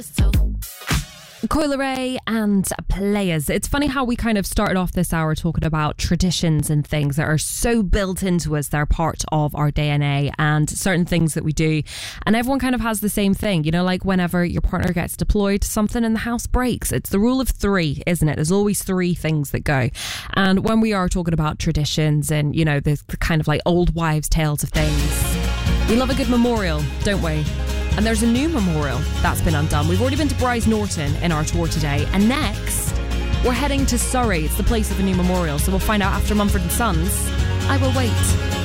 Coi Leray and Players. It's funny how we kind of started off this hour talking about traditions and things that are so built into us. They're part of our DNA and certain things that we do. And everyone kind of has the same thing. You know, like whenever your partner gets deployed, something in the house breaks. It's the rule of three, isn't it? There's always three things that go. And when we are talking about traditions and, you know, the kind of like old wives' tales of things, we love a good memorial, don't we? And there's a new memorial that's been undone. We've already been to Bryce Norton in our tour today. And next, we're heading to Surrey. It's the place of a new memorial. So we'll find out after Mumford & Sons. I Will Wait.